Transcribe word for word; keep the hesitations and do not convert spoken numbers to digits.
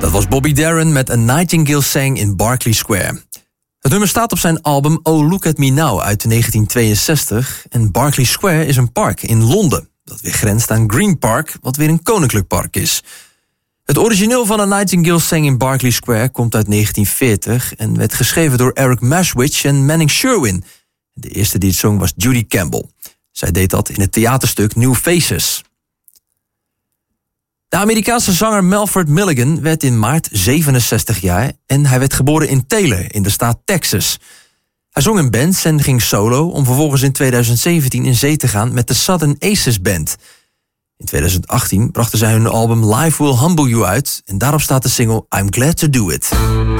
Dat was Bobby Darin met A Nightingale Sang in Berkeley Square. Het nummer staat op zijn album Oh Look At Me Now uit negentien tweeënzestig... en Berkeley Square is een park in Londen... dat weer grenst aan Green Park, wat weer een koninklijk park is. Het origineel van A Nightingale Sang in Berkeley Square komt uit negentien veertig... en werd geschreven door Eric Maschwitz en Manning Sherwin. De eerste die het zong was Judy Campbell. Zij deed dat in het theaterstuk New Faces. De Amerikaanse zanger Melford Milligan werd in maart zevenenzestig jaar... en hij werd geboren in Taylor in de staat Texas. Hij zong in bands en ging solo... om vervolgens in tweeduizend zeventien in zee te gaan met de Southern Aces Band. In tweeduizend achttien brachten zij hun album Life Will Humble You uit... en daarop staat de single I'm Glad To Do It.